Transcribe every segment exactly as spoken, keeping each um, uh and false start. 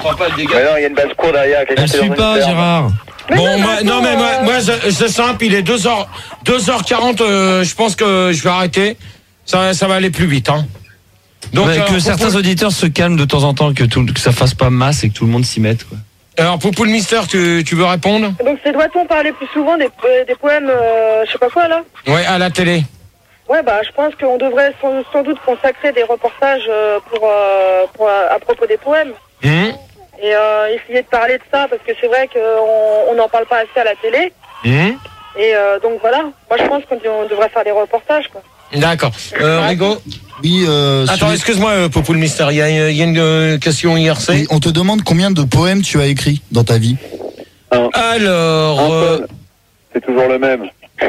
Mais non, il y a une basse-cour derrière. Elle suit pas, Gérard. Mais Bon, non, moi, non, non, mais moi, euh... moi c'est simple, il est deux heures, deux heures quarante, euh, je pense que je vais arrêter. Ça, ça va aller plus vite, hein. Donc, ouais, alors, que certains pour... auditeurs se calment de temps en temps, que, tout, que ça fasse pas masse et que tout le monde s'y mette, quoi. Alors, Poupou le Mystère, tu, tu veux répondre? Donc, c'est doit-on parler plus souvent des, des poèmes, euh, je sais pas quoi, là? Ouais, à la télé. Ouais, bah, je pense qu'on devrait sans, sans doute consacrer des reportages euh, pour, euh, pour, à propos des poèmes. Mmh. Et euh, essayer de parler de ça, parce que c'est vrai qu'on n'en parle pas assez à la télé. Mmh. Et euh, donc, voilà. Moi, je pense qu'on on devrait faire des reportages, quoi. D'accord. Euh, Rigo? Oui, euh, Attends, celui... excuse-moi, euh, Poupou le Mystère, il y a, il y a une euh, question I R C. Oui, on te demande combien de poèmes tu as écrits dans ta vie. Un. Alors, Un euh, seul. C'est toujours le même.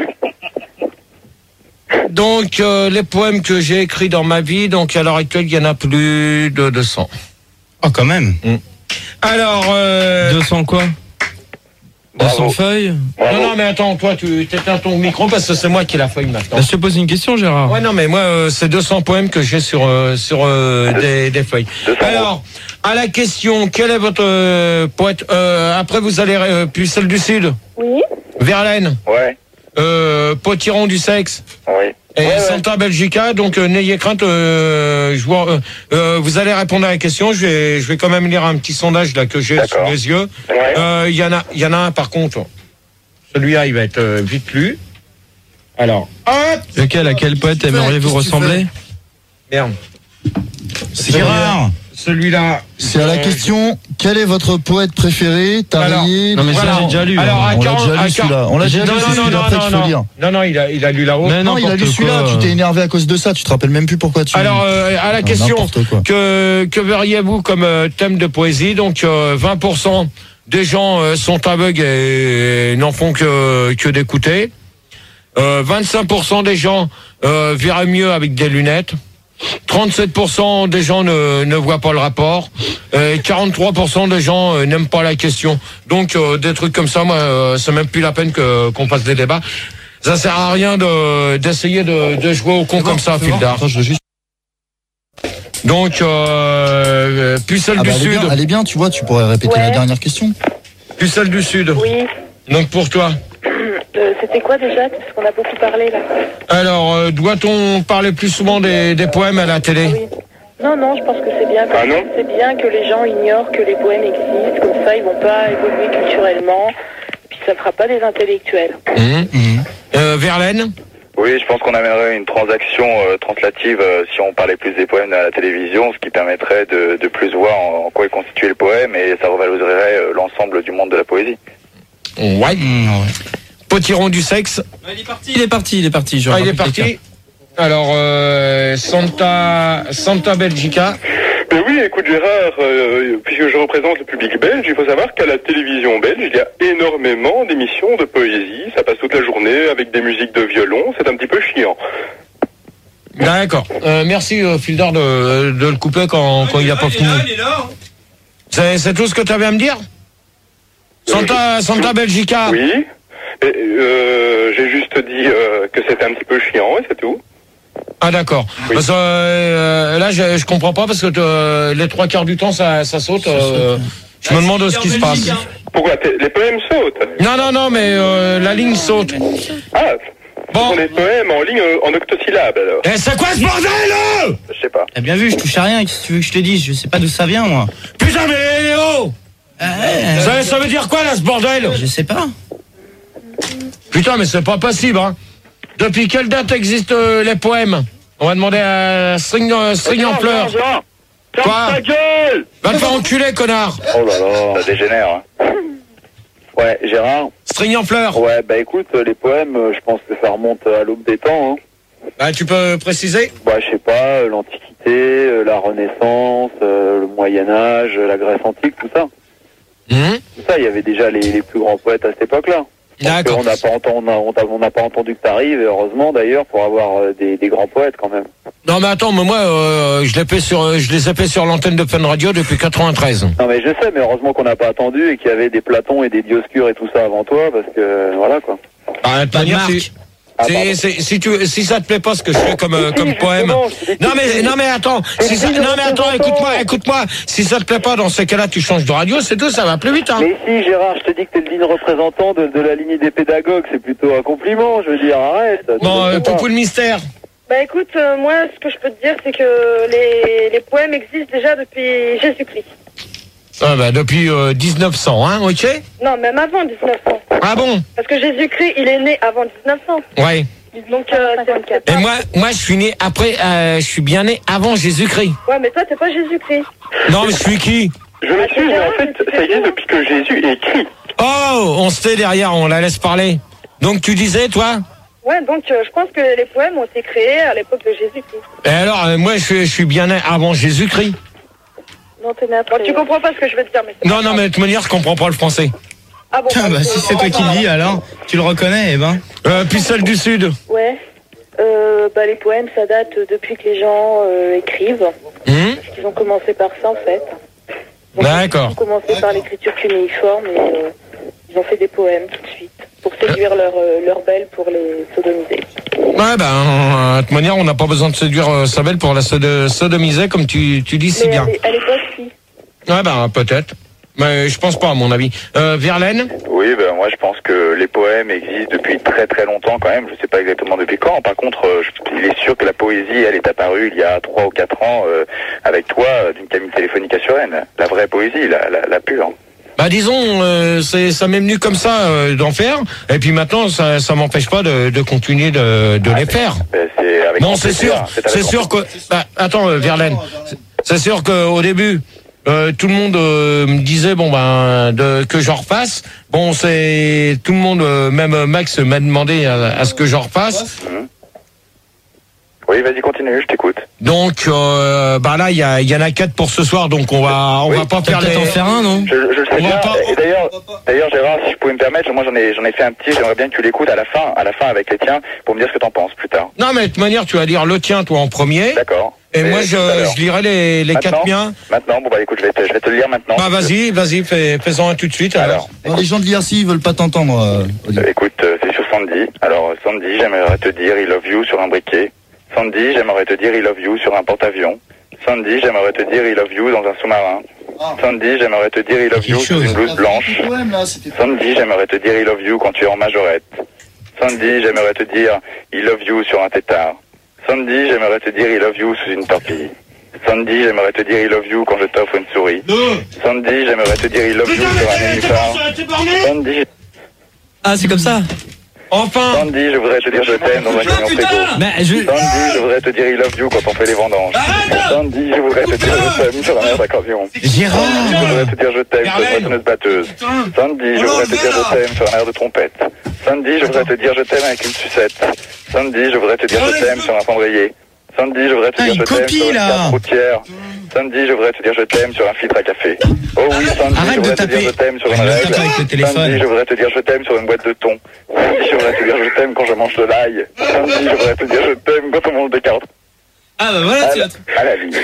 donc, euh, les poèmes que j'ai écrits dans ma vie, donc à l'heure actuelle, il y en a plus de deux cents. Oh, quand même. Mmh. Alors, euh... deux cents quoi? deux cents feuilles? Bravo. Non, non, mais attends, toi, tu t'éteins ton micro parce que c'est moi qui ai la feuille maintenant. Bah, je te pose une question, Gérard. Ouais, non, mais moi, euh, c'est deux cents poèmes que j'ai sur, euh, sur euh, des, des feuilles. Alors, à la question, quel est votre euh, poète euh, après, vous allez, euh, puis celle du Sud. Oui. Verlaine. Ouais. Euh, Potiron du Sexe. Oui. Et ouais, Santa Belgica, donc euh, n'ayez crainte, euh, je vois, euh, euh, vous allez répondre à la question. Je vais, je vais quand même lire un petit sondage là que j'ai sous les yeux. Il ouais. euh, y en a, il y en a un par contre. Celui-là, il va être euh, vite lu. Alors, hop. Lequel, à quel poète aimeriez-vous ressembler? Merde. C'est Gérard. Celui-là. C'est à la question, quel est votre poète préféré? Tarier? Non, mais ça, j'ai déjà lu. Alors, à On l'a quarante, déjà à lu celui-là. quarante. On l'a déjà lu, Non, c'est non, celui non, d'après non, qu'il faut non. lire. Non, non, il a, il a lu là-haut. Mais Non, il a lu celui-là, tu t'es énervé à cause de ça, tu te rappelles même plus pourquoi tu... Alors, euh, à la Non, question, n'importe quoi. que, que verriez-vous comme euh, thème de poésie? Donc, euh, vingt pour cent des gens euh, sont aveugles et, et n'en font que, que d'écouter. Euh, vingt-cinq pour cent des gens euh, verraient mieux avec des lunettes. trente-sept pour cent des gens ne, ne voient pas le rapport. Et quarante-trois pour cent des gens euh, n'aiment pas la question. Donc, euh, des trucs comme ça, moi, euh, c'est même plus la peine que, qu'on fasse des débats. Ça sert à rien de, d'essayer de, de jouer au con comme ça, Fildar. Attends, je veux juste... Donc, euh, Pucelle Ah du bah, elle est Sud. bien, elle est bien, tu vois, tu pourrais répéter Ouais. la dernière question. Pucelle du Sud. Oui. Donc, pour toi. Euh, C'était quoi déjà? Parce qu'on a beaucoup parlé, là. Alors, euh, doit-on parler plus souvent des, des poèmes à la télé? Oui. Non, non, je pense que c'est bien. Ah non? C'est bien que les gens ignorent que les poèmes existent. Comme ça, ils vont pas évoluer culturellement. Puis ça fera pas des intellectuels. Mmh. Mmh. Euh, Verlaine. Oui, je pense qu'on amènerait une transaction euh, translative euh, si on parlait plus des poèmes à la télévision, ce qui permettrait de, de plus voir en, en quoi est constitué le poème et ça revaloriserait euh, l'ensemble du monde de la poésie. Ouais. Mmh, ouais. Potiron du Sexe. Il est parti, il est parti, il est parti. Je Ah, il est rappelle parti. Alors, euh, Santa, Santa Belgica. Ben oui, écoute Gérard, euh, puisque je représente le public belge, il faut savoir qu'à la télévision belge, il y a énormément d'émissions de poésie. Ça passe toute la journée avec des musiques de violon, c'est un petit peu chiant. D'accord. Euh, merci, euh, Fildar, de, de le couper quand, quand il n'a pas fini. C'est, c'est tout ce que tu avais à me dire? Santa, Santa Belgica. Oui, et, euh, j'ai juste dit euh, que c'était un petit peu chiant et c'est tout. Ah d'accord. Oui. Parce que euh, là je, je comprends pas parce que euh, les trois quarts du temps ça, ça saute. Euh, je me demande ce qui se passe. Pourquoi t'es- les poèmes sautent? Non non non mais euh, la ligne saute. Ah, ce Bon. sont des poèmes en ligne euh, en octosyllabes alors. Eh c'est quoi ce bordel là? Je sais pas. T'as bien vu, je touche à rien, qu'est-ce que tu veux que je te dise? Je sais pas d'où ça vient, moi. Putain mais oh Euh, ça, ça veut dire quoi là ce bordel? je sais pas. Putain mais c'est pas possible hein. Depuis quelle date existent euh, les poèmes? On va demander à String, euh, String en pleurs. Quoi? Ta gueule! Va te faire enculer connard. Oh là là, ça dégénère. Hein. Ouais, Gérard. String en fleurs. Ouais, bah écoute, euh, les poèmes, euh, je pense que ça remonte à l'aube des temps. Hein. Bah tu peux préciser? Bah je sais pas, euh, l'Antiquité, euh, la Renaissance, euh, le Moyen-Âge, euh, la Grèce antique, tout ça. Mmh. Tout ça, il y avait déjà les, les plus grands poètes à cette époque-là. D'accord. On n'a pas, enten- on a- on a- on n'a pas entendu que t'arrives, et heureusement d'ailleurs, pour avoir euh, des, des grands poètes quand même. Non mais attends, mais moi euh, je, l'ai fait sur, je les ai fait sur l'antenne de Fun Radio depuis quatre-vingt-treize. Non mais je sais, mais heureusement qu'on n'a pas attendu et qu'il y avait des Platons et des Dioscures et tout ça avant toi, parce que euh, voilà quoi. Arrête pas de Pas de dire marque. si- Ah, C'est- pardon. c'est- si tu, si ça te plaît pas ce que je fais comme, euh, Si, comme justement, poème. je t'ai dit Non que mais, c'est- non mais attends, Mais si ça, si, je non mais attends, représente. écoute-moi, écoute-moi. Si ça te plaît pas dans ces cas-là, tu changes de radio, c'est tout, ça va plus vite, hein. Mais si, Gérard, je te dis que t'es le digne représentant de, de la lignée des pédagogues, c'est plutôt un compliment, je veux dire, arrête. Bon, euh, Poupou le mystère. Bah écoute, euh, moi, ce que je peux te dire, c'est que les, les poèmes existent déjà depuis Jésus-Christ. Ah bah, depuis euh, dix-neuf cents, hein, ok. Non, même avant dix-neuf cents. Ah bon. Parce que Jésus-Christ, il est né avant dix-neuf cents. Ouais. Donc, euh, c'est- Et moi, moi, je suis né après, euh, je suis bien né avant Jésus-Christ. Ouais, mais toi, t'es pas Jésus-Christ. Non, mais je suis qui? Je m'excuse, mais en fait, ça existe depuis que Jésus écrit. Oh, on se tait derrière, on la laisse parler. Donc tu disais, toi? Ouais, donc euh, je pense que les poèmes ont été créés à l'époque de Jésus-Christ. Et alors, euh, moi, je, suis- je suis bien né avant Jésus-Christ. Non, t'es né après. Bon, tu comprends pas ce que je veux te dire, mais c'est Non, pas non, grave. mais de toute manière, je comprends pas le français. Ah bon, Ah, bah, si c'est toi qui le dis, alors, tu le reconnais, eh ben. Euh, puis celle du Sud. Ouais. Euh, bah, les poèmes, ça date depuis que les gens euh, écrivent. Hum Ils ont commencé par ça, en fait. Donc, D'accord. Ils ont commencé par l'écriture cunéiforme et euh, ils ont fait des poèmes tout de suite pour séduire leur, euh, leur belle, pour les sodomiser. Ouais, ben, euh, de toute manière, on n'a pas besoin de séduire euh, sa belle pour la sod- sodomiser, comme tu, tu dis si Mais bien. à l'é- à l'époque, si. Ouais, ben, peut-être. Mais je pense pas, à mon avis. Euh, Verlaine? Oui, ben moi je pense que les poèmes existent depuis très très longtemps quand même. Je sais pas exactement depuis quand. Par contre, euh, je- il est sûr que la poésie, elle est apparue il y a trois ou quatre ans euh, avec toi euh, d'une cabine téléphonique à Suresnes. La vraie poésie, la, la, la pure. Bah disons, euh, c'est ça m'est venu comme ça euh, d'en faire, et puis maintenant ça ça m'empêche pas de, de continuer de, de les faire. Euh, C'est avec Non, grand c'est plaisir. sûr, C'est avec c'est grand sûr que. Bah, attends, euh, Verlaine, c'est- c'est sûr qu'au début. Euh, tout le monde euh, me disait bon ben de, que j'en repasse. Bon, c'est tout le monde, euh, même Max m'a demandé à, à ce que j'en repasse. Oui, vas-y, continue, je t'écoute. Donc euh, bah là il y, a, il y en a quatre pour ce soir, donc on va on Oui. va pas T'as faire peut-être les. en faire un, non? Je, je le sais On va bien. pas- Et d'ailleurs, d'ailleurs, Gérard, si je pouvais me permettre, moi j'en ai, j'en ai fait un petit. J'aimerais bien que tu l'écoutes à la fin, à la fin avec les tiens, pour me dire ce que t'en penses plus tard. Non mais de toute manière tu vas dire le tien toi en premier, D'accord. et Mais moi je, tout à l'heure. je lirai les, les quatre Maintenant miens. Maintenant, bon bah écoute, je vais te, je vais te le lire maintenant. Bah vas-y, vas-y, fais, fais-en un tout de suite alors. Alors, Alors, les gens de l'I R C, ils veulent pas t'entendre. euh, Olivier. Euh, écoute, euh, c'est sur Sandy. Alors, euh, Sandy, j'aimerais te dire I love you sur un briquet. Sandy, j'aimerais te dire I love you sur un porte-avions. Sandy, j'aimerais te dire I love you dans un sous-marin. Ah. Sandy, j'aimerais te dire I love you Quelque sur chose. une blouse blanche. Le poème, là, c'était- Sandy, j'aimerais te dire I love you quand tu es en majorette. Sandy, j'aimerais te dire I love you sur un tétard. Sandy, j'aimerais te dire I love you sous une torpille. Sandy, j'aimerais te dire I love you quand je t'offre une souris. Sandy, j'aimerais te dire I love you sur un nénuphar. Sandy, Ah, c'est comme ça? Enfin. Sandy, je voudrais te dire je t'aime dans un camion frigo. Mais je. Sandy, je voudrais te dire I love you quand on fait les vendanges. Sandy, je voudrais te dire je t'aime sur un air d'accordéon. Gérard! Je voudrais te dire je t'aime sur une moissonneuse batteuse. Sandy, je voudrais te dire je t'aime sur un air de trompette. Sandy, je voudrais te dire je t'aime avec une sucette. Sandy, je voudrais te dire je t'aime sur un cendrier. Sandy, je voudrais te Ah, dire il je t'aime copie, sur une là. carte routière. Sandy, je voudrais te dire je t'aime sur un filtre à café. Oh oui, Sandy, Arrête je de voudrais te dire taper. je t'aime sur une Arrête de règle. taper avec le téléphone. Sandy, je voudrais te dire je t'aime sur une boîte de thon. Sandy, je voudrais te dire je t'aime quand je mange de l'ail. Sandy, je voudrais te dire je t'aime quand on mange des carottes. Ah, bah voilà, À tu la, l'as. à la vie.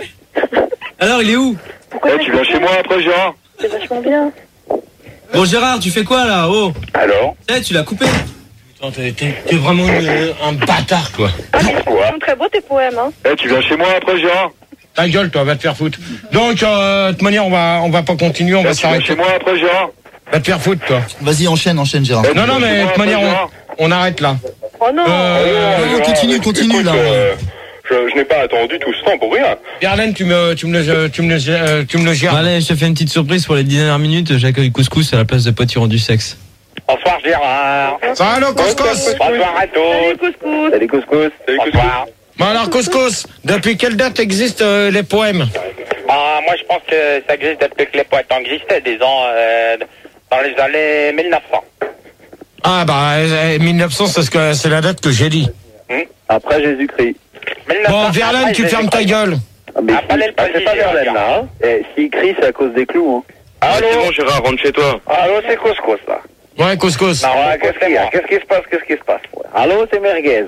Alors, il est où? Pourquoi Eh, tu viens chez moi après, Gérard? C'est vachement bien. Bon, Gérard, tu fais quoi là? Oh! Alors? Eh, tu l'as coupé? Putain, t'es, t'es- t'es vraiment une- un bâtard toi. Ah, mais Pourquoi? ils sont très beaux tes poèmes, hein. Eh, tu viens chez moi après, Gérard? Ta gueule toi, va te faire foutre. Donc euh, de toute manière on va on va pas continuer, on Eh, va tu viens s'arrêter. chez moi après, Gérard? Va te faire foutre toi. Vas-y, enchaîne, enchaîne, Gérard. Eh, tu Non non viens chez mais de moi toute après, manière Gérard? on, on arrête là. Oh non. Euh, non, continue, continue, Écoute, là. euh, je, je n'ai pas attendu tout ce temps pour rien. Verlaine, tu me tu me le tu me le euh, tu me le gères. Allez, je te fais une petite surprise pour les dix dernières minutes. J'accueille Couscous à la place de Potiron du sexe. Bonsoir Gérard. Ça va le couscous? Bonsoir à Salut tous. couscous. Salut Couscous. Salut, Couscous. Bonsoir. Bon alors couscous, depuis quelle date existent euh, les poèmes? Ah, moi, je pense que ça existe depuis que les poètes existaient, disons, euh, dans les années mille neuf cents. Ah bah euh, mille neuf cents c'est ce que c'est la date que j'ai dit. Après Jésus-Christ. mille neuf cents, Bon Verlaine, après, tu j'ai- fermes ta gueule. Ah, mais Ah, si- pas les ah, c'est pas présidents, Verlaine là. Hein. Eh, s'il crie, c'est à cause des clous. Hein. Ah, c'est bon, Gérard, rentre chez toi. Allô, c'est Couscous là. Ouais couscous. Non, Ouais, ouais, qu'est-ce qu'il y a? Qu'est-ce qui se passe? Qu'est-ce qui se passe? Ouais. Allô, c'est Merguez.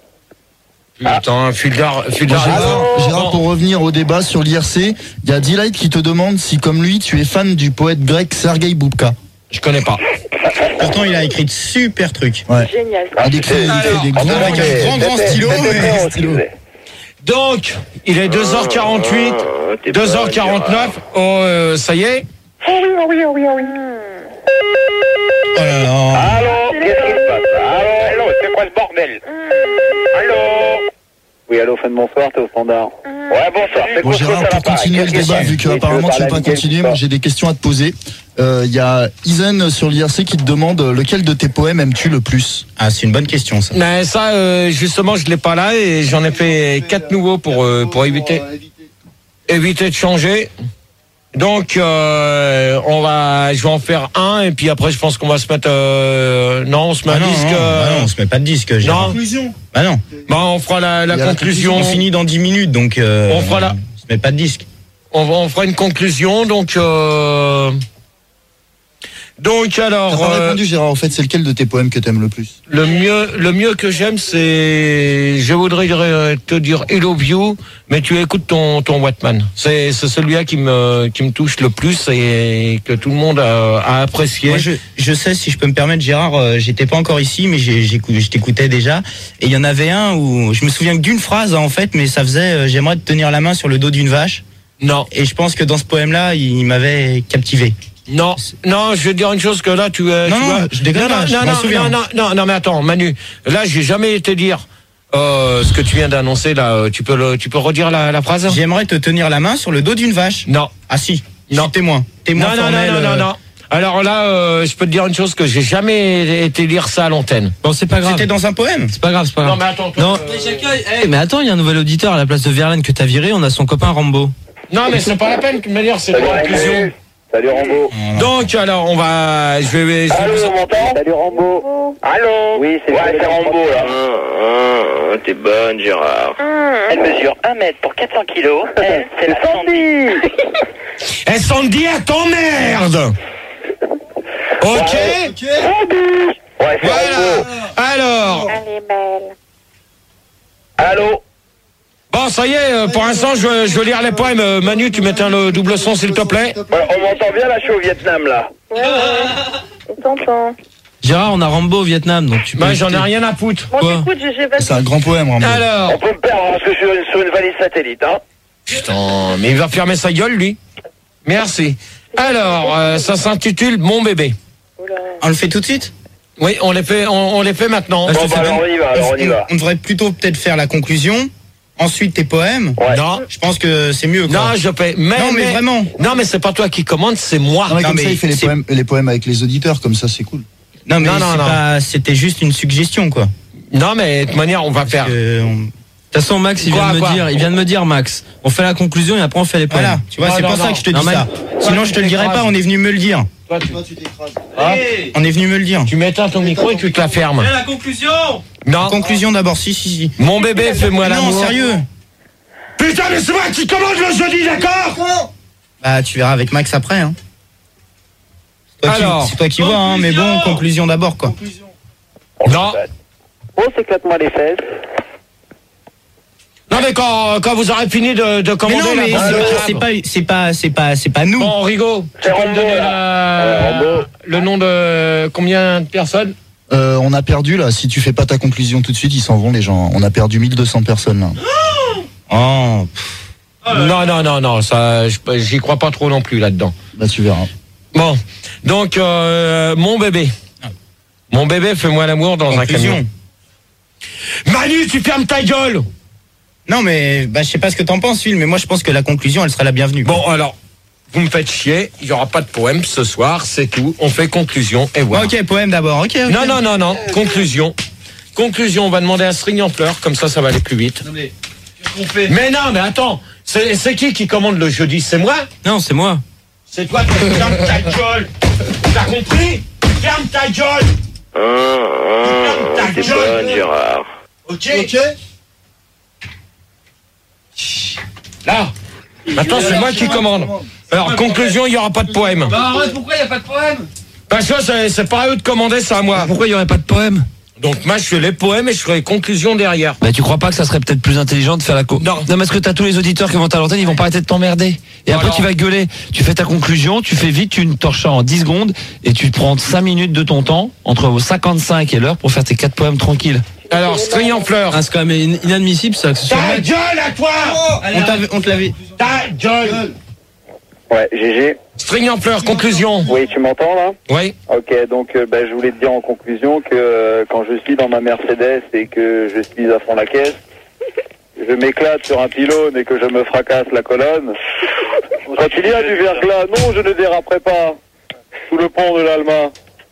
Putain, fil d'art, fil d'art. Gérard, Bon. Gérard, pour revenir au débat sur l'I R C, il y a Delight qui te demande si, comme lui, tu es fan du poète grec Sergei Boubka. Je connais pas. Pourtant, il a écrit de super trucs. Ouais. Génial. Il écrit, il fait des grands, Avec un grand, grand stylo. mais- stylo. Donc, il est deux heures quarante-huit, deux heures quarante-neuf. Oh, euh, ça y est. Oh oui, oh oui, oh oui, oh oui. Oh là là. Allô, qu'est-ce qui se passe? Allô, allô, c'est quoi ce bordel? Allô? Oui, allô, fin de bonsoir, t'es au standard. Ouais, bonsoir, c'est Bon, quoi Gérard, pour continuer le débat, vu que apparemment tu veux pas continuer, moi j'ai des questions à te poser. Il euh, y a Isen sur l'I R C qui te demande lequel de tes poèmes aimes-tu le plus? Ah, c'est une bonne question, ça. Mais ça, euh, justement, je l'ai pas là et j'en ai fait quatre nouveaux pour euh, pour éviter éviter de changer. Donc, euh, on va, je vais en faire un et puis après, je pense qu'on va se mettre. Euh, non, on se met Ah un non, disque. non, euh, bah non, on se met pas de disque. Gérard. non. Bah non. Bah, on fera la, la Il y a la conclusion. On finit dans dix minutes, donc. Euh, On fera la- On se met pas de disque. On, va, on fera une conclusion. Donc, euh, donc T'as alors. pas euh, répondu, Gérard. En fait, c'est lequel de tes poèmes que t'aimes le plus? Le mieux, le mieux que j'aime, c'est, je voudrais te dire I love you, mais tu écoutes ton, ton Wattman. C'est, c'est celui-là qui me, qui me touche le plus et que tout le monde a, a apprécié. Moi, je, je sais, si je peux me permettre, Gérard, euh, j'étais pas encore ici, mais j'ai, j'écou- je t'écoutais déjà. Et il y en avait un où je me souviens que d'une phrase, hein, en fait, mais ça faisait euh, j'aimerais te tenir la main sur le dos d'une vache. Non, Et je pense que dans ce poème-là, il m'avait captivé. non, non, je vais te dire une chose que là, tu, euh, Non, tu non, vois- je déconne non, pas, non, je non, m'en non, souviens. non, non, non, non, mais attends, Manu, là, j'ai jamais été dire, euh, ce que tu viens d'annoncer, là, tu peux le, tu peux redire la, la phrase? J'aimerais te tenir la main sur le dos d'une vache. Non. Ah si, je Non. suis témoin. Témoin Non, non, non, formel, non, non, euh, non. Alors là, euh, je peux te dire une chose que j'ai jamais été lire ça à l'antenne. Bon, c'est pas grave. C'était dans un poème. C'est pas grave, c'est pas Non, grave. mais attends, toi, Non. euh, Eh, mais attends, il y a un nouvel auditeur à la place de Verlaine que t'as viré, on a son copain Rambo. Non, mais c'est pas la peine de me dire, c'est une conclusion. Salut Rambo. Donc, alors, on va. Je vais. je vais Allô, vous- on m'entend? Salut Rambo. Allô? Oui, c'est Ouais, Gérard. c'est Rambo, là. Ah, t'es bonne, Gérard. Elle mesure un mètre pour quatre cents kilos. Elle, c'est la Sandy. Eh, Sandy, à ton merde. Ok. Ouais, c'est Voilà. Rambo. Alors. Elle est belle. Allô? Bon, ça y est. euh, Pour l'instant, je, veux- je veux lire les poèmes. Euh, Manu, tu m'éteins le double son, s'il te plaît. Ouais, on m'entend bien là, je suis au Vietnam là. Ouais, ouais. On t'entend. Gérard, on a Rambo au Vietnam, donc tu peux. Bah, j'en ai écouter. rien à foutre. Bon, Quoi écoute, j'ai pas C'est un grand poème, Rambo. Alors. On peut me perdre parce que je suis sur une, sur une valise satellite, hein. Putain, mais il va fermer sa gueule, lui. Merci. Alors, euh, ça s'intitule Mon bébé. Oula. On le fait tout de suite. Oui, on les fait, on, on les fait maintenant. Ah, je Bon, te bah fais alors on y va, alors on y va. On devrait plutôt peut-être faire la conclusion. Ensuite tes poèmes. Ouais. Non, Je pense que c'est mieux. Quoi. non, je paie. Mais, Non, mais vraiment. Non, mais c'est pas toi qui commande, c'est moi. Non, mais Non, comme mais ça, il fait les c'est- poèmes, les poèmes avec les auditeurs, comme ça, c'est cool. Non mais Non, non, c'est non. pas- c'était juste une suggestion quoi. Non, mais de toute manière, on va faire. Euh, on- De toute façon, Max, il Quoi, vient de me quoi dire, il vient de me dire, Max. On fait la conclusion et après on fait les poèmes. Voilà, tu vois, Non, c'est non, pour non. ça que je te Non, dis mais- ça. Sinon je te le dirais pas, on est venu me le dire. Toi, tu, Toi, tu t'écrases. hein, On est venu me le dire. tu m'éteins ton micro et tu te la fermes. la conclusion. Non. Conclusion d'abord, si si si. Mon bébé, fais-moi Non, l'amour. sérieux. Putain, mais c'est moi qui commande le jeudi, d'accord? Bah tu verras avec Max après hein. C'est toi qui- Alors, c'est toi qui vois hein, mais bon, conclusion d'abord quoi. Non. Oh, s'éclate-moi les fesses. Non, mais quand, quand vous aurez fini de, de Mais commander non la mais bande de c'est- crabes. c'est pas c'est pas c'est pas c'est pas nous. Bon, Rigaud, tu C'est peux me Rambo, donner là. la- Ouais, Rambo. le nom de combien de personnes? Euh, on a perdu, là. Si tu fais pas ta conclusion tout de suite, ils s'en vont, les gens. On a perdu mille deux cents personnes, là. Oh. Non, non, non, non, ça, je- j'y crois pas trop non plus là-dedans. Bah, tu verras. Bon, donc, euh, mon bébé. Mon bébé, fais-moi l'amour dans un Conclusion. camion. Manu, tu fermes ta gueule! Non mais bah je sais pas ce que t'en penses Phil, mais moi je pense que la conclusion elle sera la bienvenue. Bon, alors, vous me faites chier, il y aura pas de poème ce soir, c'est tout. On fait conclusion et voilà. Ok, poème d'abord. Ok. ok. Non, non, non, non, conclusion. Conclusion, on va demander un string en fleurs, comme ça, ça va aller plus vite. mais qu'est-ce qu'on fait? Mais non, mais attends, c'est c'est qui qui commande le jeudi? C'est moi? Non, c'est moi. C'est toi qui ferme ta gueule. T'as compris? Ferme ta gueule. Ah, ah, Ta t'es gueule. bonne, Gérard. Ok? Là. Maintenant, c'est moi qui commande. Alors, conclusion, il n'y aura pas de poème. Bah arrête, pourquoi il n'y a pas de poème? Parce que c'est- c'est pas à eux de commander, c'est à moi. Pourquoi il n'y aurait pas de poème? Donc moi je fais les poèmes et je ferai les conclusions derrière. Bah tu crois pas que ça serait peut-être plus intelligent de faire la co Non. Non, parce que t'as tous les auditeurs qui vont à l'antenne, ils vont pas arrêter de t'emmerder. Et après Alors. tu vas gueuler. Tu fais ta conclusion, tu fais vite, tu une torches en dix secondes et tu prends cinq minutes de ton temps entre cinquante-cinq et l'heure pour faire tes quatre poèmes tranquilles. Alors, string en fleurs. Ah, c'est quand même in- inadmissible ça. Que ce soit Ta mec. gueule à toi. On t'avait- on te l'avait. Ta gueule. Ouais, G G. String en fleurs, conclusion. Oui, tu m'entends là? Oui. Ok, donc euh, bah, je voulais te dire en conclusion que euh, quand je suis dans ma Mercedes et que je suis à fond la caisse, je m'éclate sur un pylône et que je me fracasse la colonne. Quand il y a du verglas, non, je ne déraperai pas. Sous le pont de l'Alma.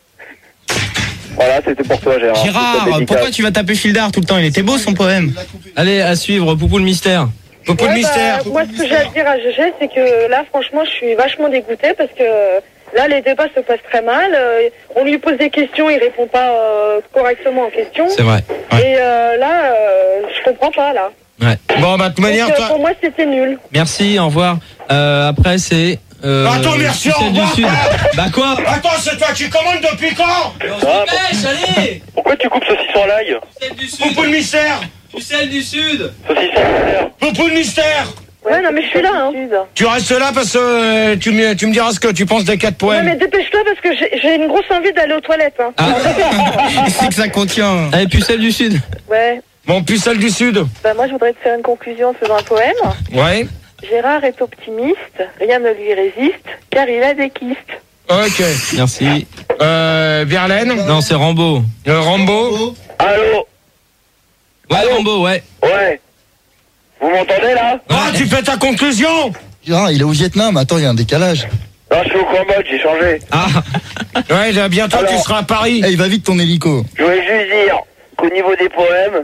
Voilà, c'était pour toi, Gérard. Gérard, Dédicace. pourquoi tu vas taper Fildar tout le temps? Il était beau son poème. Allez, à suivre, Poupou le mystère. Poupou le Ouais, mystère. bah, moi, ce que j'ai à dire à G G, c'est que là, franchement, je suis vachement dégoûtée parce que là, les débats se passent très mal. Euh, on lui pose des questions, il répond pas euh, correctement aux questions. C'est vrai. Et euh, là, euh, je comprends pas, là. Ouais. Bon, bah, de toute Donc, manière, euh, toi. pour moi, c'était nul. Merci, au revoir. Euh, après, c'est. Euh, Attends, merci, Pucelle au du revoir. Sud. Bah quoi? Attends, c'est toi qui commandes depuis quand? Ah, allez! Pourquoi tu coupes saucisson à l'ail? Pucelle du Poupou le mystère. Pucelle du Sud! Saucisson à l'air. Poupou le mystère. Ouais, non, mais je suis là, hein. Tu restes là parce que euh, tu, me, tu me diras ce que tu penses des quatre Ouais, poèmes. mais dépêche-toi parce que j'ai j'ai une grosse envie d'aller aux toilettes, hein. C'est que ça contient. Allez, Pucelle du Sud! Ouais. Bon, pucelle du Sud. Bah, moi, je voudrais te faire une conclusion en faisant un poème. Ouais. Gérard est optimiste, rien ne lui résiste, car il a des kystes. Ok. Merci. Euh, Verlaine. Non, c'est Rambo. Euh, Rambo. Allô? Ouais, Rambo, ouais. Ouais. Vous m'entendez là? Ah, tu fais ta conclusion. Gérard, il est au Vietnam. Attends, il y a un décalage. Non, je suis au Cambodge, j'ai changé. Ah, Ouais, là, bientôt Alors. tu seras à Paris. Eh, il va vite ton hélico. Je voulais juste dire qu'au niveau des poèmes...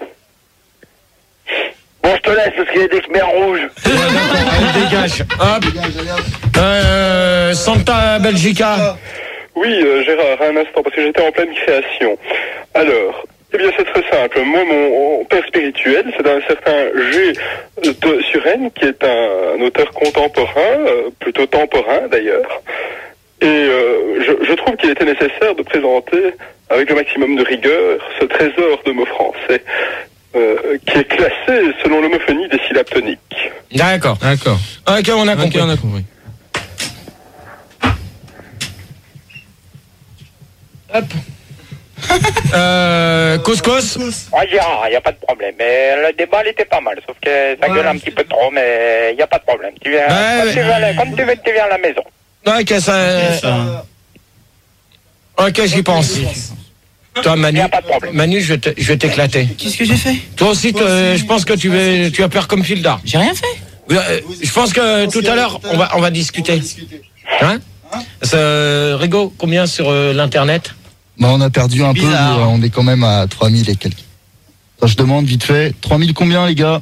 Bon, je te laisse parce qu'il y a des Khmers rouges. Ouais, d'accord, allez, dégage. Hop. Euh, Santa Belgica. Oui, euh, Gérard, un instant, parce que j'étais en pleine création. Alors, eh bien, c'est très simple. Moi, mon père spirituel, c'est un certain G. de Suresnes, qui est un, un auteur contemporain, euh, plutôt temporain d'ailleurs. Et euh, je, je trouve qu'il était nécessaire de présenter, avec le maximum de rigueur, ce trésor de mots français, euh, qui est classé selon l'homophonie des syllabes toniques. D'accord. d'accord. Ok, on a Ok, compris. on a compris. Hop. Euh, couscous. Ouais, Gérard, il n'y a pas de problème. Mais le débat, il était pas mal. Sauf que ça gueule un petit peu trop, mais il n'y a pas de problème. Tu viens, Ouais, comme, ouais. tu veux, aller- comme tu veux, tu viens à la maison. Ok, ça. Ok, j'y pense. Toi, Manu, Y a pas de problème. Manu, je vais te- je vais t'éclater. Qu'est-ce que j'ai fait? Toi aussi, te- je pense que tu vas, tu vas faire comme Fildar. J'ai rien fait. Euh, Je pense que tout à l'heure, on va, on va discuter. Hein? Ça, Rigaud, combien sur euh, l'internet? Bah, on a perdu un Bizarre. peu, mais, euh, on est quand même à trois mille et quelques. Ça, je demande vite fait. trois mille combien, les gars?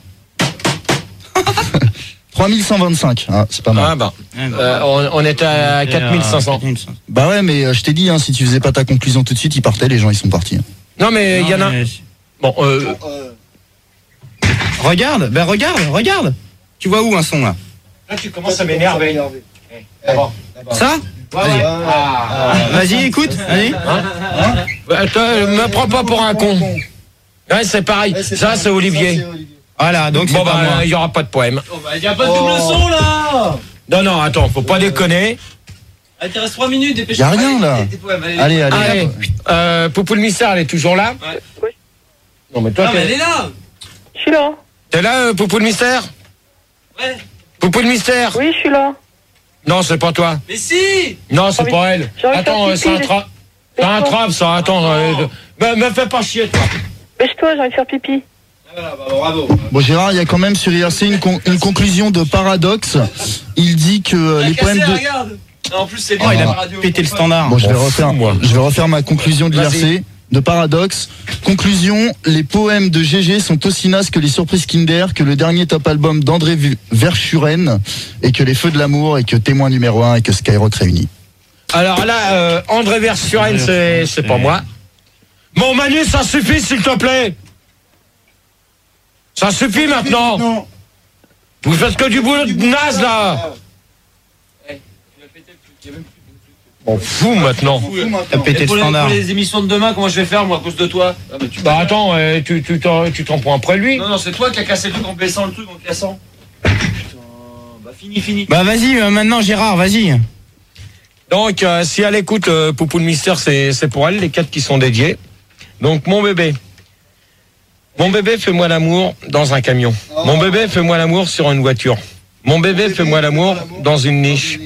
trois mille cent vingt-cinq, hein, c'est pas mal. Ah bah, euh, on, on était à quatre mille cinq cents. Bah ouais, mais euh, je t'ai dit, hein, si tu faisais pas ta conclusion tout de suite, ils partaient, les gens ils sont partis. Non mais il y en a. Bon, euh, Regarde, ben regarde, regarde. Tu vois où un son là? là tu commences à m'énerver. Ça? Vas-y. Vas-y, écoute. Vas-y. Bah, toi, me prends pas pour un con. Ouais, c'est pareil. Ça, c'est Olivier. Voilà, donc c'est Bon pas bah, moi. il y aura pas de poème. Il n'y a pas de double son là! Non non, attends, faut pas déconner. Allez, il te reste trois minutes, Y dépêche-toi. a rien là. Allez, tes poèmes, allez. Allez, allez. Allez, hop. euh, Poupou le mystère, elle est toujours là? Oui. Non mais toi, Non, mais elle t'es est là! Je suis là. t'es là, euh, Poupou le mystère? Ouais. Poupou le mystère? Oui, je suis là. Non, c'est pas toi. Mais si! Non, c'est J'ai pas envie- elle. j'ai envie de Attends, faire euh, c'est un pipi, tra... C'est un trap, ça. Attends, euh, me, me fais pas chier, toi. Dépêche-toi, j'ai envie de faire pipi. Voilà, bah, bravo. Bon, Gérard, il y a quand même sur I R C une, con- une conclusion de Paradoxe. Il dit que euh, les poèmes de. Regarde! Non, en plus, c'est Oh, bien il la a radio. pété le standard. Bon, je vais m'en refaire, fous, moi. je vais refaire ma conclusion de l'I R C de Paradoxe. Conclusion, les poèmes de G G sont aussi nazes que les surprises Kinder, que le dernier top album d'André V- Verschuren, et que les Feux de l'amour, et que Témoin numéro un, et que Skyrock réunis. Alors là, euh, André Verschuren, c'est, c'est pas moi. Mon Manu, ça suffit, s'il te plaît. Ça suffit maintenant. Vous faites que du boulot de naze, là. On fout maintenant. T'as pété le pour, les, standard. pour les émissions de demain, comment je vais faire moi à cause de toi? Ah, bah, tu Bah attends, euh, tu tu t'en tu t'en prends après lui. Non, non, c'est toi qui as cassé le truc en baissant le truc, en cassant. Putain, bah fini, fini. Bah vas-y, euh, maintenant Gérard, vas-y. Donc euh, si elle écoute euh, Poupou le Mystère, c'est c'est pour elle, les quatre qui sont dédiés. Donc mon bébé. Mon bébé, fais-moi l'amour dans un camion. Mon bébé, fais-moi l'amour sur une voiture. Mon bébé, fais-moi l'amour dans une niche.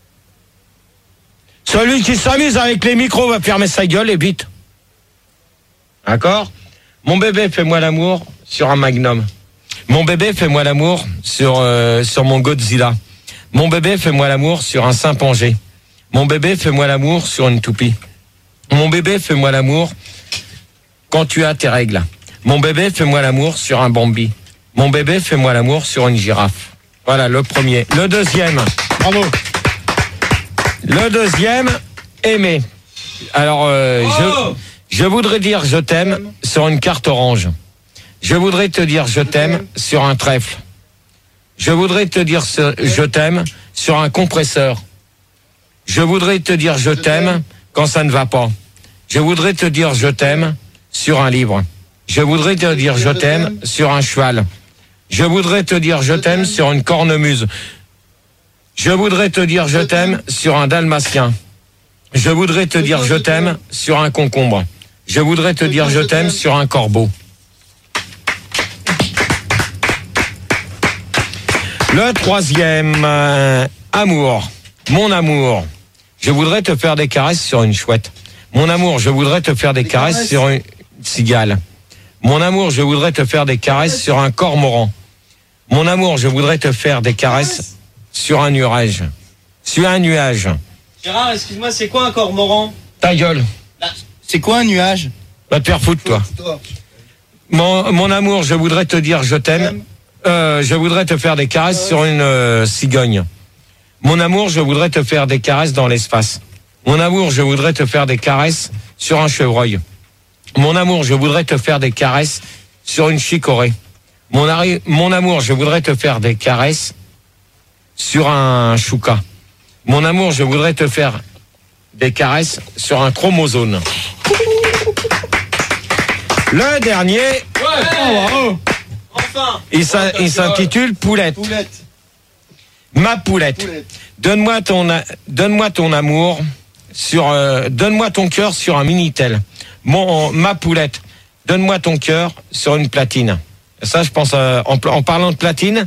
Celui qui s'amuse avec les micros va fermer sa gueule et vite. D'accord? Mon bébé, fais-moi l'amour sur un Magnum. Mon bébé, fais-moi l'amour sur, euh, sur mon Godzilla. Mon bébé, fais-moi l'amour sur un Saint-Pangé. Mon bébé, fais-moi l'amour sur une toupie. Mon bébé, fais-moi l'amour quand tu as tes règles. Mon bébé, fais-moi l'amour sur un Bambi. Mon bébé, fais-moi l'amour sur une girafe. Voilà le premier. Le deuxième. Bravo. Le deuxième, aimer. Alors, euh, Oh je, je voudrais dire je t'aime sur une carte orange. Je voudrais te dire je t'aime sur un trèfle. Je voudrais te dire ce- je t'aime sur un compresseur. Je voudrais te dire je t'aime quand ça ne va pas. Je voudrais te dire je t'aime sur un livre. Je voudrais te dire je t'aime sur un cheval. Je voudrais te dire je t'aime sur une cornemuse. Je voudrais te dire je t'aime sur un dalmatien. Je voudrais te dire je t'aime sur un concombre. Je voudrais te dire je t'aime sur un corbeau. Le troisième, euh, amour. Mon amour. Je voudrais te faire des caresses sur une chouette. Mon amour, je voudrais te faire des caresses sur une cigale. Mon amour, je voudrais te faire des caresses sur un cormoran. Mon amour, je voudrais te faire des caresses sur un nuage. Sur un nuage. Gérard, excuse-moi, c'est quoi un cormoran? Ta gueule. C'est quoi un nuage? Va te faire foutre, toi. Mon, mon amour, je voudrais te dire je t'aime. Euh, je voudrais te faire des caresses sur une euh, cigogne. Mon amour, je voudrais te faire des caresses dans l'espace. Mon amour, je voudrais te faire des caresses sur un chevreuil. Mon amour, je voudrais te faire des caresses sur une chicorée. Mon, ari- mon amour, je voudrais te faire des caresses sur un chouka. Mon amour, je voudrais te faire des caresses sur un chromosome. Le dernier, Enfin! il s'in- il s'intitule Poulette. Poulette. Ma poulette. Poulette. Donne-moi ton, a- donne-moi ton amour sur, euh, donne-moi ton cœur sur un Minitel. Mon, ma poulette. Donne-moi ton cœur sur une platine. Ça, je pense, euh, en, pl- en parlant de platine,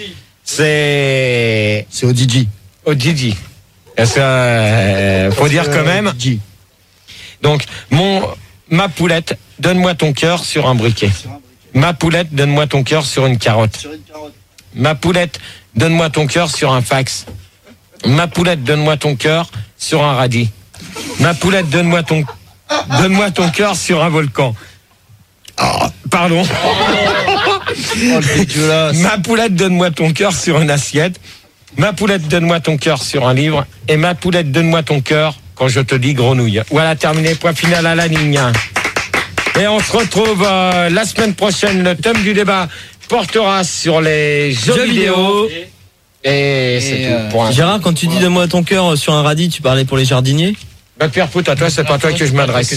c'est C'est au D J. au Didi. Parce que, euh, faut dire quand même. D J. Donc, mon, ma poulette, donne-moi ton cœur sur un briquet. Ma poulette, donne-moi ton cœur sur une carotte. Sur une carotte. Ma poulette, donne-moi ton cœur sur un fax. Ma poulette, donne-moi ton cœur sur un radis. Ma poulette, donne-moi ton, donne-moi ton cœur sur un volcan. Ah, pardon. Oh, le dégueulasse. Ma poulette, donne-moi ton cœur sur une assiette. Ma poulette, donne-moi ton cœur sur un livre. Et ma poulette, donne-moi ton cœur quand je te dis grenouille. Voilà, terminé, point final à la ligne. Et on se retrouve euh, la semaine prochaine. Le thème du débat portera sur les jeux, Jeux vidéo. vidéo. Et c'est Et, tout. euh, Point. Gérard, quand tu dis donne-moi ton cœur sur un radis, tu parlais pour les jardiniers? Va te faire foutre à toi, c'est pas à toi que je m'adresse.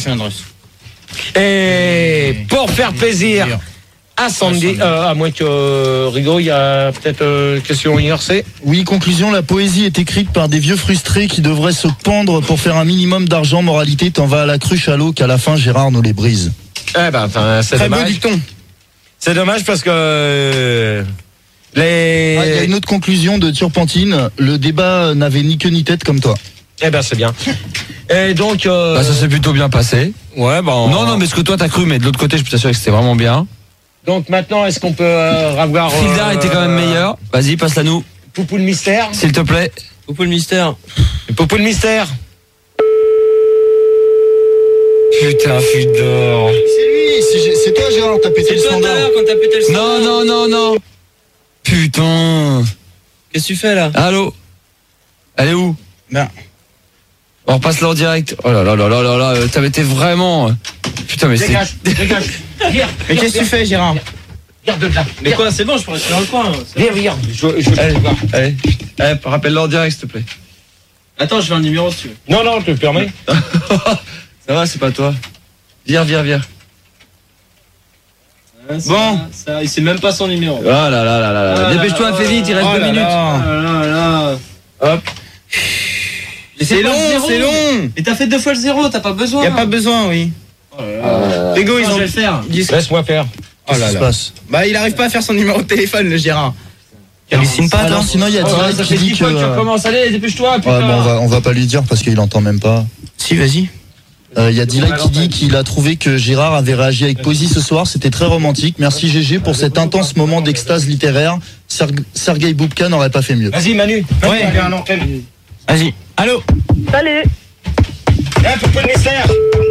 Et pour faire plaisir à Sandy, euh, à moins que euh, Rigaud, il y a peut-être euh, question I R C. Oui, conclusion, la poésie est écrite par des vieux frustrés qui devraient se pendre pour faire un minimum d'argent. Moralité, t'en vas à la cruche à l'eau qu'à la fin Gérard nous les brise. Eh ben, enfin, c'est Très beau dommage. dicton. C'est dommage parce que euh, les. Ah, il y a une autre conclusion de Turpentine. Le débat n'avait ni queue ni tête comme toi. Eh ben, c'est bien. Et donc. Euh... Bah, ça s'est plutôt bien passé. Ouais, bon. Non, non, mais ce que toi t'as cru, mais de l'autre côté, je peux t'assurer que c'était vraiment bien. Donc maintenant, est-ce qu'on peut euh, avoir. Frildar euh, était quand même meilleur. Vas-y, passe-la nous, Poupou le mystère. s'il te plaît. Poupou le mystère. Poupou le mystère. Putain, Frildar. C'est lui, c'est c'est toi Gérard, t'as pété le C'est toi tout à standard. l'heure quand t'as pété le standard. Non, non, non, non. Putain. Qu'est-ce que tu fais là? Allô? Elle est où? Ben. On repasse là en direct. Oh là là là là là là, euh, t'avais été vraiment. Putain, mais c'est. Dégage, dégage. Viens. Mais qu'est-ce que tu fais, Gérard? Regarde de là. Mais quoi, c'est bon, je peux rester dans le coin. Viens, viens. Je, je veux Allez, te voir. allez, allez, rappelle-le en direct, s'il te plaît. Attends, je veux un numéro si tu veux. Non, non, je te le permets. Ça va, c'est pas toi. Viens, viens, viens. Ah, ça, Bon. ça, il sait même pas son numéro. Oh là là là là là. Ah, Dépêche-toi, là, fais vite, il reste oh deux là minutes. là. Ah là là. Hop. C'est long, c'est long. Et t'as fait deux fois le zéro, t'as pas besoin. Y a pas besoin, oui. Oh là là. Rigo, ils Attends, ont. je vais le faire. Dis- Laisse-moi faire. Oh là Qu'est-ce qui se là. passe? Bah, il arrive pas à faire son numéro de téléphone, le Gérard. T'hallucines pas, toi? Alors sinon il y a Oh, Direct ça qui fait dit dix que. fois que tu euh, recommences. Allez, dépêche-toi, Ouais, putain. bon, on va on va pas lui dire parce qu'il entend même pas. Si, vas-y. Euh, Il y a Dilek qui dit qu'il a trouvé que Gérard avait réagi avec poésie ce soir, c'était très romantique. Merci G G pour cet intense moment d'extase littéraire. Serg- Sergei Boubka n'aurait pas fait mieux. Vas-y, Manu. Ouais. Il y a un antenne. Vas-y. Allô? Salut. Eh, un peu de mystère.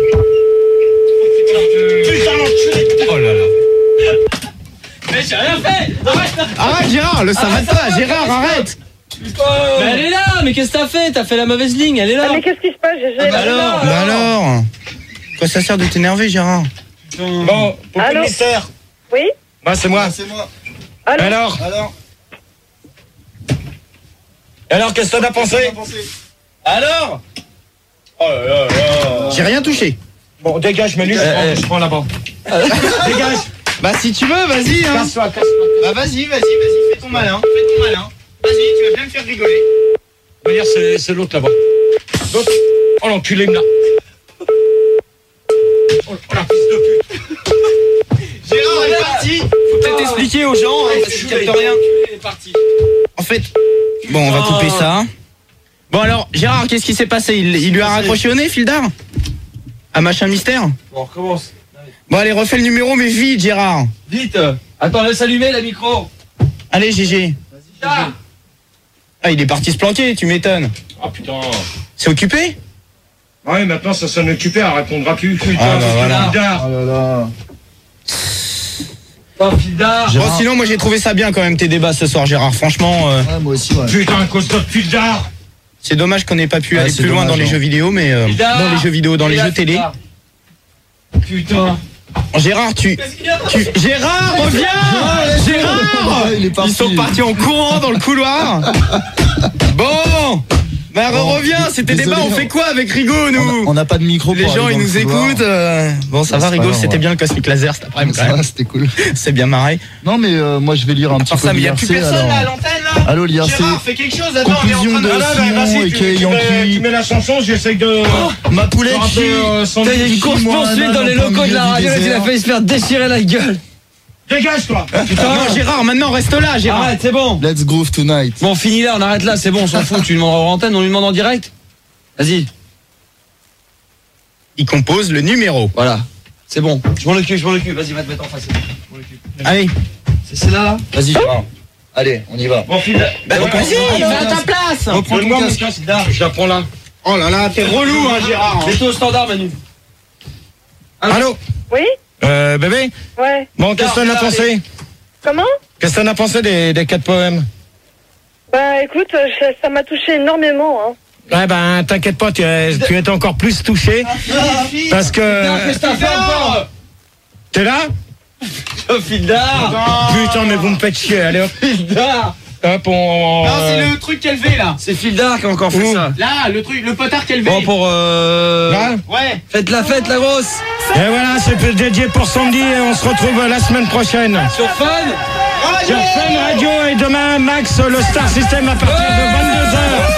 Putain, l'enculé. Oh là là. Mais j'ai rien fait. Arrête. Arrête, Gérard, le savate pas. Gérard, arrête. Mais elle est là. Mais qu'est-ce que t'as fait? T'as fait la mauvaise ligne. Elle est Ah, là. mais qu'est-ce qui se passe, G G? bah alors. Bah alors? Quoi ça sert de t'énerver, Gérard? Bon, pour Allô le mystère. Oui. Bah, c'est moi. C'est moi. Allô. Alors, Alors, alors, qu'est-ce que t'en as pensé? Alors. Oh là là là. J'ai rien touché. Bon, dégage, Manu, je Eh, prends- eh. je prends là-bas. Dégage. Bah si tu veux, vas-y, hein. Casse-toi, casse-toi. Bah vas-y, vas-y, vas-y, fais ton malin, fais ton malin. Vas-y, tu vas bien me faire rigoler. On va dire, c'est c'est l'autre là-bas. L'autre. Oh, l'enculé, là. Oh, oh, la fils de pute. Gérard est parti. Faut peut-être expliquer aux gens, hein, parce qu'ils captent rien. Il est parti. En fait, bon, on va couper ça. Bon alors, Gérard, qu'est-ce qui s'est passé? il, il lui a raccroché au nez, Fildar? Un machin mystère? Bon, on recommence. Bon allez, refais le numéro, mais vite, Gérard. Vite. Attends, laisse allumer la micro. Allez, G G. Ah. Ah, il est parti se planquer, tu m'étonnes. Ah, putain. C'est occupé? Ouais, maintenant, ça sonne occupé, elle répondra plus. Putain, Ah, bah, c'est voilà. bizarre. oh là là. Oh, Fildar. Bon, Gérard. sinon, moi j'ai trouvé ça bien quand même tes débats ce soir, Gérard. Franchement, euh, Ouais, moi aussi, ouais. Putain, à cause de fil d'art. c'est dommage qu'on n'ait pas pu Ouais, aller c'est plus loin dommage, dans les hein. jeux vidéo, mais euh, Fildar. dans les jeux vidéo, dans les jeux télé. Putain. Gérard, tu, tu, Gérard, reviens, Gérard. Il est parti. Ils sont partis en courant dans le couloir. Bon, bah Bon, reviens. C'était désolé, débat. On on- fait quoi avec Rigo, On a- nous? On n'a pas de micro pour Les gens, aller ils dans nous le couloir. écoutent. euh, Bon, ça Ouais, va, c'est Rigo. pas grave, C'était ouais. bien le Cosmic Laser cet après-midi, Ça quand va, même. c'était cool. C'est bien marré. Non mais euh, moi je vais lire un petit Par peu ça, mais il n'y a plus l'I R C, personne là à alors. l'antenne là. Allô, l'I R C. Gérard, fais quelque chose. Attends, on est en Conclusion train de. de- Ah, là, Simon bah, vas-y, et tu, Kay tu, mets, Yankee. tu mets la chanson, j'essaye de. Ma poulette de rappeler, euh, son- Putain, il y a une course Suis-moi, poursuite nage dans les en plein locaux de milieu la du radio et il a désert. failli se faire déchirer la gueule. Dégage, toi. Non, Gérard, maintenant reste là, Gérard. Arrête, c'est bon. Let's groove tonight. Bon, fini là, on arrête là, c'est bon, on s'en fout. Tu lui demandes en antenne, on lui demande en direct. Vas-y, Il compose le numéro. voilà. C'est bon. Je m'en occupe, je m'en occupe. Vas-y, va te mettre en face. Je m'en occupe. Allez. C'est celle-là là. Vas-y Gérard. Allez, on y va. Bon, fil. Bah, Ouais, vas-y, ouais, va ouais, à ta place. Reprends ton casque. Je la prends là. Oh là là, t'es relou, hein, Gérard. hein. Mets-toi au standard, Manu. Allô. Oui. Euh, bébé. Ouais. Bon, qu'est-ce que t'en as pensé? Comment? Qu'est-ce que t'en as pensé des, des quatre poèmes? Bah écoute, euh, ça ça m'a touché énormément. Hein. Ouais, ben, t'inquiète pas, tu es, tu es encore plus touché. Parce que. Qu'est-ce que t'as fait encore? T'es là? Oh, Fildar. Putain, mais vous me faites chier, allez hop. Fildar. Hop, on. Non, c'est le truc qu'elle fait là. C'est Fildar qui a encore fait Où ça. Là, le truc, le potard qu'elle fait. Bon, pour euh. Là. Ouais. Faites la fête, la grosse. Et voilà, c'est dédié pour Sandy et on se retrouve la semaine prochaine. Sur Fun. Sur Fun Radio et demain, Max, le Star System à partir de vingt-deux heures.